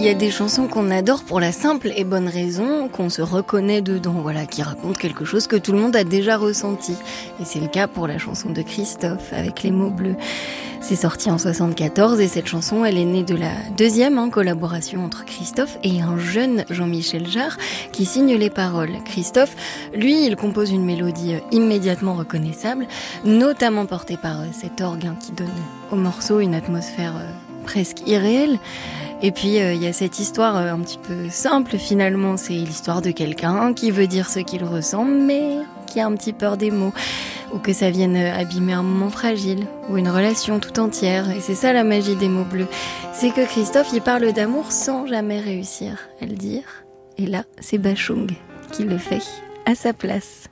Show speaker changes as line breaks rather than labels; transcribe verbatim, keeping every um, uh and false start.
Il y a des chansons qu'on adore pour la simple et bonne raison qu'on se reconnaît dedans, voilà, qui racontent quelque chose que tout le monde a déjà ressenti. Et c'est le cas pour la chanson de Christophe, avec les mots bleus. C'est sorti en soixante-quatorze et cette chanson, elle est née de la deuxième hein, collaboration entre Christophe et un jeune Jean-Michel Jarre qui signe les paroles. Christophe, lui, il compose une mélodie immédiatement reconnaissable, notamment portée par cet orgue hein, qui donne au morceau une atmosphère euh, presque irréelle. Et puis, il euh, y a cette histoire euh, un petit peu simple, finalement. C'est l'histoire de quelqu'un qui veut dire ce qu'il ressent, mais qui a un petit peur des mots. Ou que ça vienne abîmer un moment fragile, ou une relation tout entière. Et c'est ça la magie des mots bleus. C'est que Christophe, il parle d'amour sans jamais réussir à le dire. Et là, c'est Bachung qui le fait à sa place.